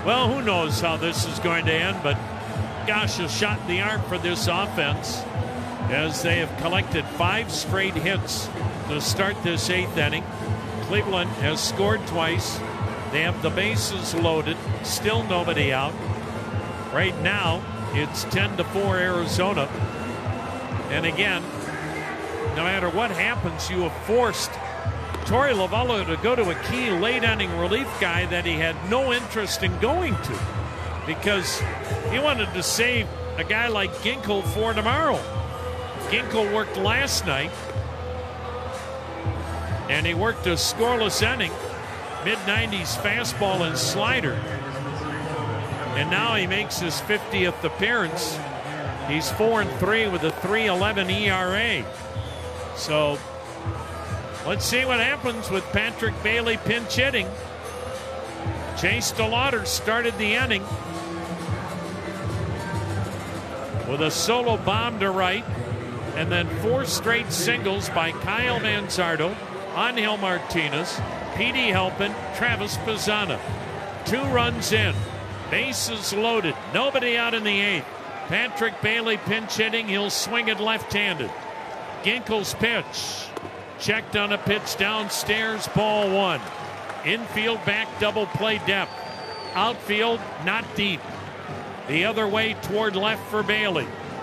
Well, who knows how this is going to end, but gosh, a shot in the arm for this offense as they have collected 5 straight hits to start this 8th inning. Cleveland has scored twice. They have the bases loaded, still nobody out. Right now, it's 10-4 Arizona. And again, no matter what happens, you have forced Torey Lovullo to go to a key late inning relief guy that he had no interest in going to because he wanted to save a guy like Ginkel for tomorrow. Ginkel worked last night, and he worked a scoreless inning, mid-90s fastball and slider. And now he makes his 50th appearance. He's 4-3 with a 3.11 ERA. So let's see what happens with Patrick Bailey pinch hitting. Chase DeLauder started the inning with a solo bomb to right, and then 4 straight singles by Kyle Manzardo, Angel Martinez, Petey Halpin, Travis Bazzana. 2 runs in, bases loaded, nobody out in the 8th. Patrick Bailey pinch hitting, he'll swing it left-handed. Ginkel's pitch, checked on a pitch downstairs, ball 1. Infield back double play depth. Outfield not deep. The other way toward left for Bailey.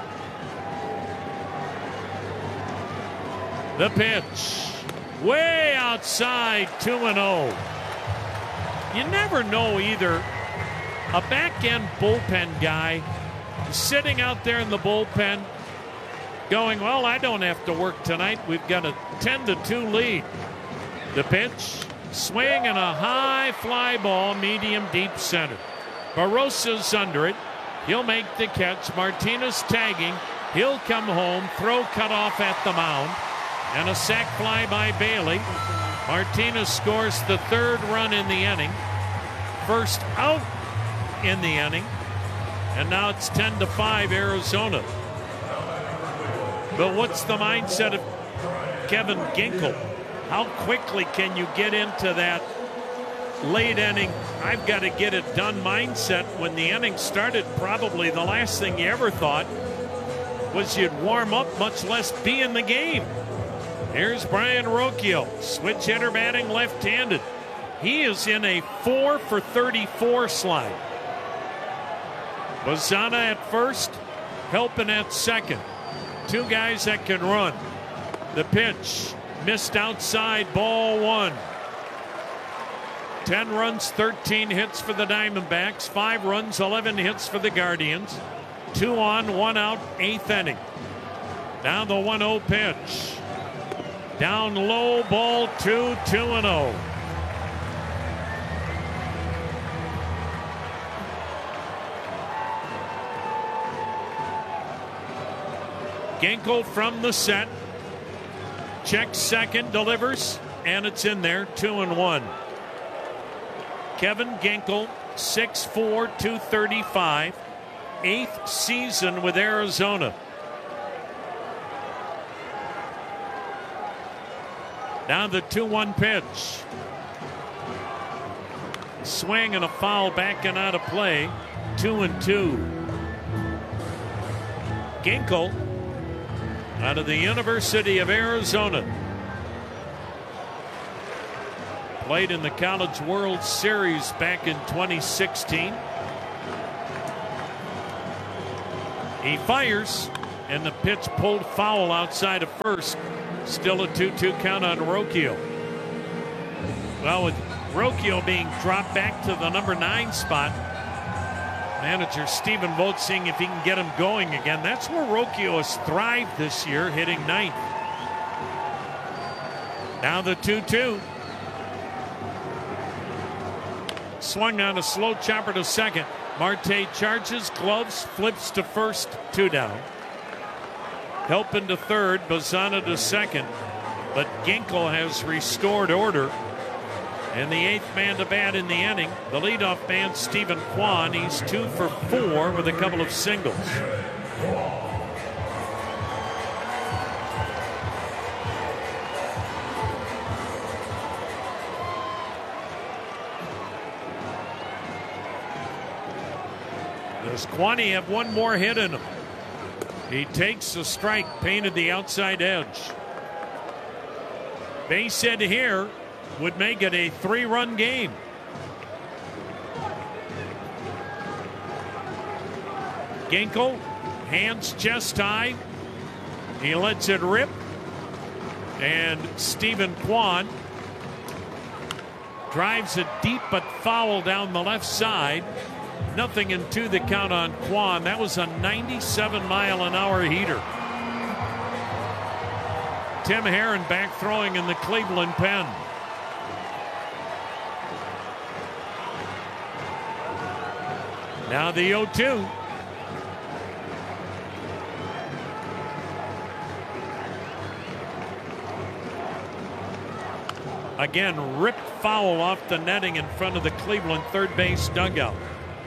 The pitch, way outside, 2-0. You never know either. A back-end bullpen guy sitting out there in the bullpen going, well, I don't have to work tonight. We've got a 10-2 lead. The pitch, swing and a high fly ball, medium deep center. Barosa's under it. He'll make the catch. Martinez tagging. He'll come home. Throw cut off at the mound. And a sac fly by Bailey. Martinez scores the 3rd run in the inning. First out in the inning. And now it's 10-5 Arizona. But what's the mindset of Kevin Ginkel? How quickly can you get into that late inning, I've got to get it done mindset? When the inning started, probably the last thing you ever thought was you'd warm up, much less be in the game. Here's Brian Rocchio, switch hitter batting left-handed. He is in a 4-for-34 slide. Bazzana at first, Halpin at second. 2 guys that can run. The pitch, missed outside, ball 1. 10 runs, 13 hits for the Diamondbacks. 5 runs, 11 hits for the Guardians. 2 on, 1 out, 8th inning. Now the 1-0 pitch. Down low, ball 2, 2-0. Ginkel from the set. Checks second, delivers, and it's in there, 2-1. Kevin Ginkel, 6'4", 235, 8th season with Arizona. Now the 2-1 pitch. Swing and a foul back and out of play. 2-2. Ginkel out of the University of Arizona. Played in the College World Series back in 2016. He fires, and the pitch pulled foul outside of first. Still a 2-2 count on Rocchio. Well, with Rocchio being dropped back to the number 9 spot, manager Stephen Vogt seeing if he can get him going again. That's where Rocchio has thrived this year, hitting 9th. Now the 2-2. Swung on a slow chopper to second. Marte charges, gloves, flips to first, 2 down. Halpin to third, Bazzana to second. But Ginkel has restored order. And the 8th man to bat in the inning, the leadoff man, Stephen Kwan. He's 2 for 4 with a couple of singles. Does Kwani have one more hit in him? He takes the strike, painted the outside edge. Base hit here would make it a 3-run game. Ginkel, hands chest high. He lets it rip. And Stephen Kwan drives it deep but foul down the left side. 0-2 the count on Kwan. That was a 97-mile-an-hour heater. Tim Herron back throwing in the Cleveland pen. Now the 0-2. Again, ripped foul off the netting in front of the Cleveland third base dugout.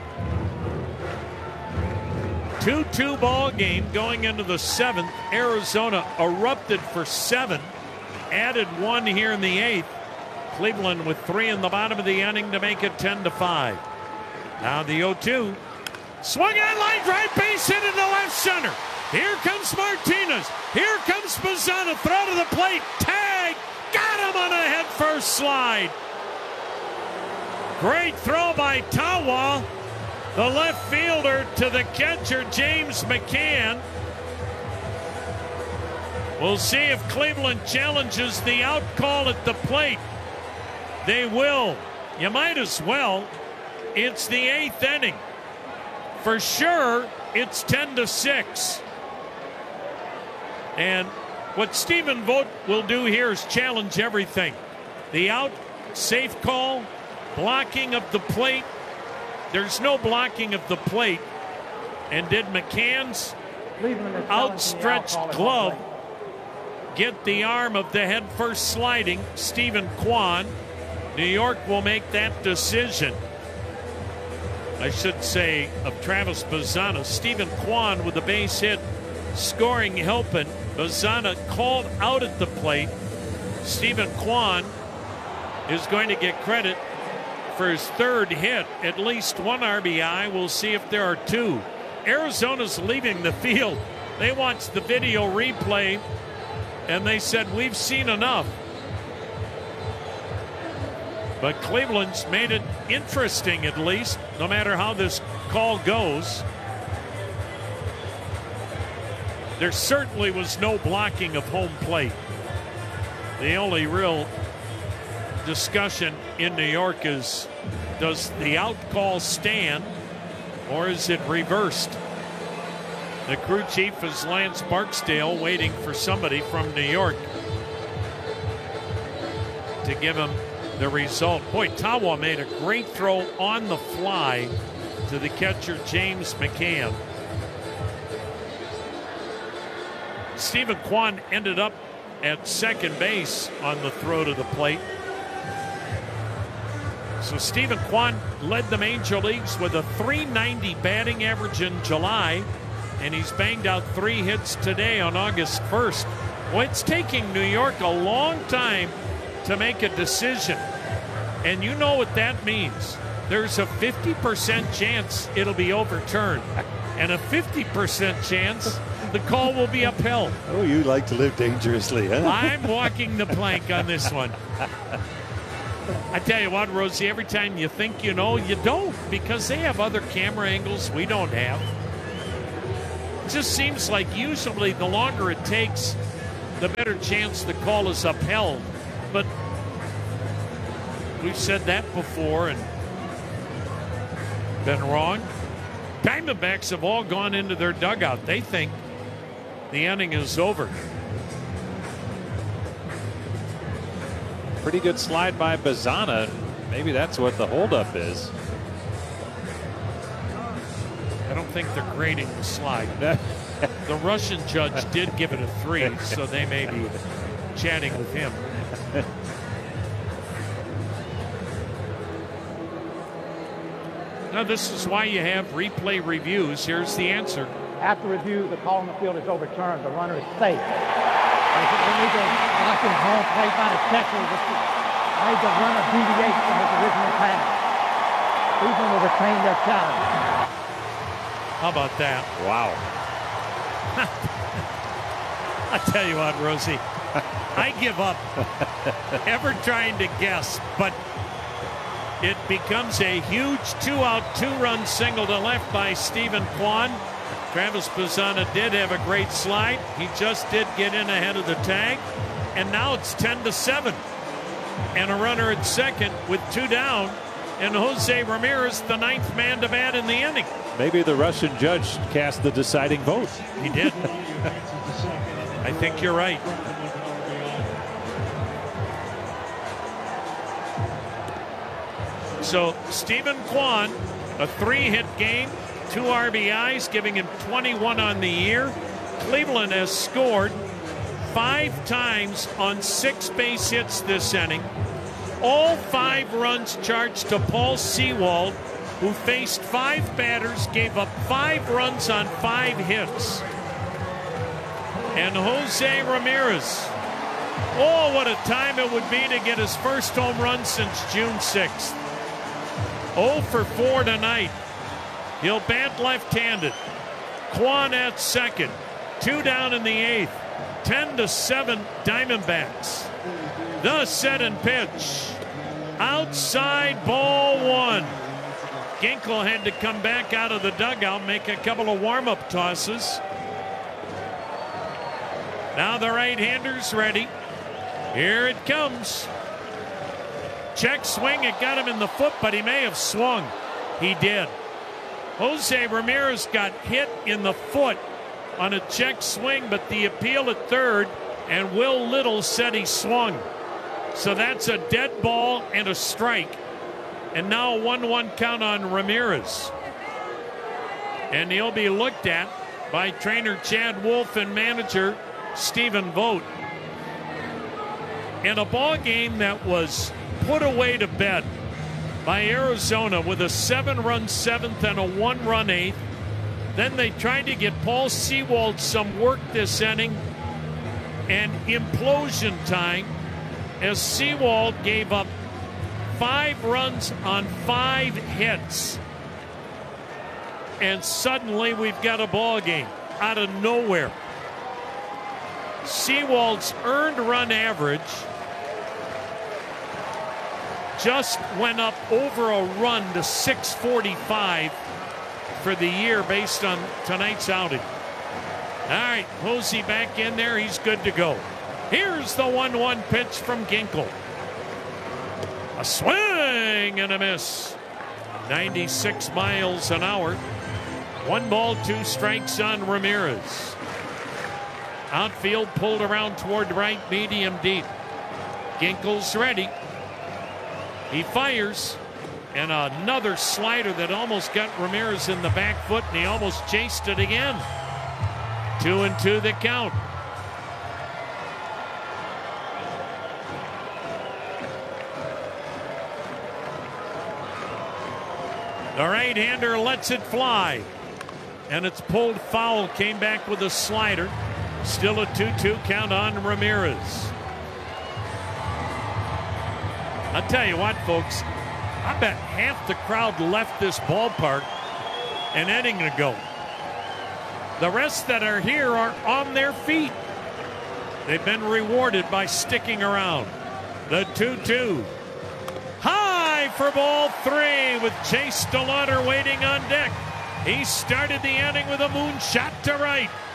2-2 ball game going into the 7th. Arizona erupted for 7, added 1 here in the 8th. Cleveland with 3 in the bottom of the inning to make it 10-5. Now the 0-2. Swung on line drive, base hit into left center. Here comes Martinez. Here comes Bazzana. Throw to the plate. Tag. Got him on a head-first slide. Great throw by Tawa. The left fielder to the catcher, James McCann. We'll see if Cleveland challenges the out call at the plate. They will. You might as well. It's the 8th inning. For sure, it's 10-6. And what Stephen Vogt will do here is challenge everything. The out, safe call, blocking of the plate. There's no blocking of the plate. And did McCann's outstretched glove get the arm of the head first sliding Stephen Kwan? New York will make that decision. I should say of Travis Bazzana. Stephen Kwan with the base hit, scoring helping. Bazzana called out at the plate. Stephen Kwan is going to get credit for his 3rd hit, at least 1 RBI. We'll see if there are 2. Arizona's leaving the field. They watched the video replay and they said, we've seen enough. But Cleveland's made it interesting, at least, no matter how this call goes. There certainly was no blocking of home plate. The only real discussion in New York is, does the out call stand or is it reversed? The crew chief is Lance Barksdale, waiting for somebody from New York to give him the result. Boy, Tawa made a great throw on the fly to the catcher, James McCann. Stephen Kwan ended up at second base on the throw to the plate. So Stephen Kwan led the major leagues with a .390 batting average in July, and he's banged out 3 hits today on August 1st. Well, it's taking New York a long time to make a decision. And you know what that means. There's a 50% chance it'll be overturned, and a 50% chance the call will be upheld. Oh, you like to live dangerously, huh? I'm walking the plank on this one. I tell you what, Rosie, every time you think you know, you don't, because they have other camera angles we don't have. It just seems like usually the longer it takes, the better chance the call is upheld. But we've said that before and been wrong. Diamondbacks have all gone into their dugout. They think the inning is over. Pretty good slide by Bazzana. Maybe that's what the holdup is. I don't think they're grading the slide. The Russian judge did give it a 3, so they may be chatting with him. Now, this is why you have replay reviews. Here's the answer. After review, the call on the field is overturned. The runner is safe. Illegal blocking home plate by the catcher made the runner deviate from his original path. Cleveland will retain their challenge. How about that? Wow. I tell you what, Rosie, I give up ever trying to guess, but it becomes a huge 2-out, 2-run single to left by Stephen Kwan. Travis Bazzana did have a great slide. He just did get in ahead of the tag, and now it's 10-7. And a runner at second with 2 down, and Jose Ramirez, the 9th man to bat in the inning. Maybe the Russian judge cast the deciding vote. He did. I think you're right. So Stephen Kwan, a 3-hit game, 2 RBIs, giving him 21 on the year. Cleveland has scored 5 times on 6 base hits this inning. All 5 runs charged to Paul Sewald, who faced 5 batters, gave up 5 runs on 5 hits. And Jose Ramirez, oh, what a time it would be to get his first home run since June 6th. 0 for 4 tonight. He'll bat left-handed. Kwan at second. 2 down in the 8th. 10-7 Diamondbacks. The set and pitch. Outside ball 1. Ginkel had to come back out of the dugout, make a couple of warm-up tosses. Now the right-hander's ready. Here it comes. Check swing, it got him in the foot, but he may have swung. He did. Jose Ramirez got hit in the foot on a check swing, but the appeal at third, and Will Little said he swung. So that's a dead ball and a strike. And now a 1-1 count on Ramirez. And he'll be looked at by trainer Chad Wolf and manager Stephen Vogt. In a ball game that was put away to bed by Arizona with a 7-run 7th and a 1-run 8th. Then they tried to get Paul Sewald some work this inning, and implosion time as Sewald gave up 5 runs on 5 hits. And suddenly we've got a ball game out of nowhere. Sewald's earned run average just went up over a run to 645 for the year based on tonight's outing. All right, Posey back in there. He's good to go. Here's the 1-1 pitch from Ginkel. A swing and a miss. 96 miles an hour. 1 ball, 2 strikes on Ramirez. Outfield pulled around toward right, medium deep. Ginkel's ready. He fires, and another slider that almost got Ramirez in the back foot, and he almost chased it again. 2-2 the count. The right-hander lets it fly, and it's pulled foul. Came back with a slider. Still a 2-2 count on Ramirez. I'll tell you what, folks, I bet half the crowd left this ballpark an inning ago. The rest that are here are on their feet. They've been rewarded by sticking around. The 2-2. High for ball 3 with Chase DeLauder waiting on deck. He started the inning with a moonshot to right.